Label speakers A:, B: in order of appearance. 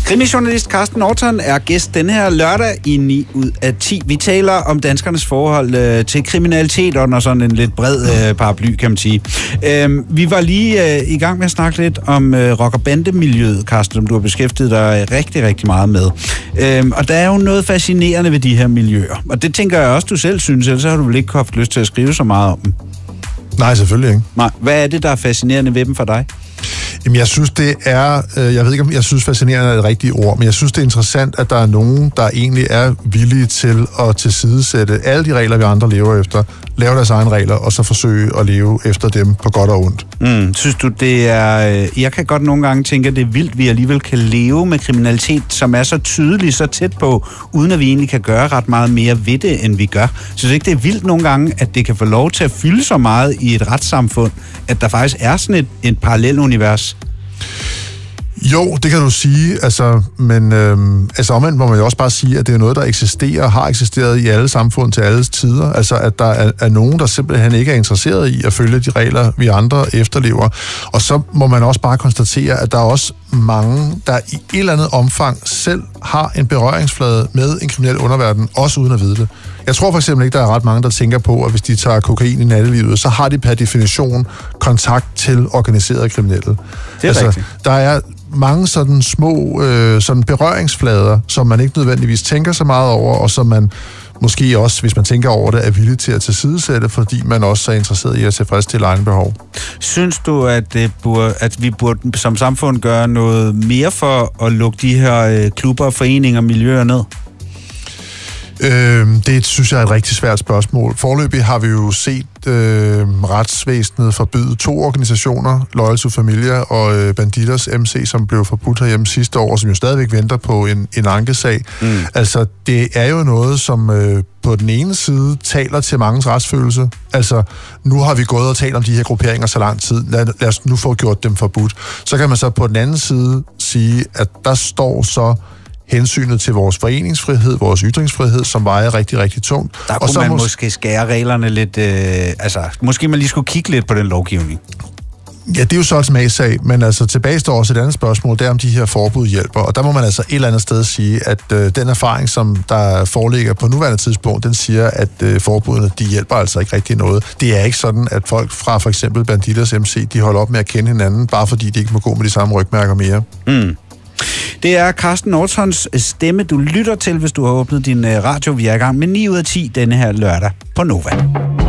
A: Krimijournalist Carsten Norton er gæst denne her lørdag i 9 ud af 10. Vi taler om danskernes forhold til kriminalitet under sådan en lidt bred paraply, kan man sige. Vi var lige i gang med at snakke lidt om rock- og bandemiljøet, Carsten, som du har beskæftiget dig rigtig, rigtig meget med. Og der er jo noget fascinerende ved de her miljøer. Og det tænker jeg også, du selv synes, ellers har du vel ikke haft lyst til at skrive så meget om dem.
B: Nej, selvfølgelig ikke.
A: Nej. Hvad er det, der er fascinerende ved dem for dig?
B: Jamen, jeg synes, det er... Jeg ved ikke, om jeg synes, fascinerende er et rigtigt ord, men jeg synes, det er interessant, at der er nogen, der egentlig er villige til at tilsidesætte alle de regler, vi andre lever efter, lave deres egne regler, og så forsøge at leve efter dem på godt og ondt.
A: Synes du, det er... Jeg kan godt nogle gange tænke, at det er vildt, vi alligevel kan leve med kriminalitet, som er så tydelig, så tæt på, uden at vi egentlig kan gøre ret meget mere ved det, end vi gør. Synes du ikke, det er vildt nogle gange, at det kan få lov til at fylde så meget i et retssamfund, at der faktisk er sådan et parallelunivers?
B: Jo, det kan du sige, men omvendt må man jo også bare sige, at det er noget, der eksisterer og har eksisteret i alle samfund til alle tider. Altså, at der er nogen, der simpelthen ikke er interesseret i at følge de regler, vi andre efterlever. Og så må man også bare konstatere, at der er også mange, der i et eller andet omfang selv har en berøringsflade med en kriminel underverden, også uden at vide det. Jeg tror for eksempel ikke, der er ret mange, der tænker på, at hvis de tager kokain i nattelivet, så har de per definition kontakt til organiserede kriminelle.
A: Det er rigtigt.
B: Der er mange sådan små sådan berøringsflader, som man ikke nødvendigvis tænker så meget over, og som man måske også, hvis man tænker over det, er villig til at tilsidesætte, fordi man også er interesseret i at tilfredsstille egne behov. Synes du,
A: at vi burde som samfund gøre noget mere for at lukke de her klubber, foreninger og miljøer ned?
B: Det synes jeg er et rigtig svært spørgsmål. Foreløbig har vi jo set retsvæsenet forbyde 2 organisationer, Loyal to Familia og Bandidos MC, som blev forbudt herhjemme sidste år, og som jo stadigvæk venter på en ankesag. Altså, det er jo noget, som på den ene side taler til mangens retsfølelse. Altså, nu har vi gået og talt om de her grupperinger så lang tid. Lad os nu få gjort dem forbudt. Så kan man så på den anden side sige, at der står så hensynet til vores foreningsfrihed, vores ytringsfrihed, som vejer rigtig, rigtig tungt.
A: Der kunne man måske skære reglerne lidt... måske man lige skulle kigge lidt på den lovgivning.
B: Ja, det er jo så et smagssag, men altså tilbage står også et andet spørgsmål, det er om de her forbud hjælper, og der må man altså et eller andet sted sige, at den erfaring, som der foreligger på nuværende tidspunkt, den siger, at forbudene, de hjælper altså ikke rigtig noget. Det er ikke sådan, at folk fra for eksempel Bandidos MC, de holder op med at kende hinanden, bare fordi de ikke må gå med de samme rygmærker mere.
A: Det er Carsten Nortons stemme, du lytter til, hvis du har åbnet din radio. Vi er i gang med 9 ud af 10 denne her lørdag på Nova.